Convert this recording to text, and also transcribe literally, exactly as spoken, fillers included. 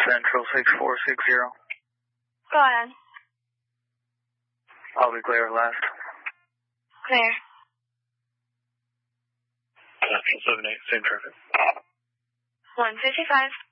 Central six four six zero. Go ahead. I'll be clear last. Clear. Central seven eight, same traffic. one fifty-five.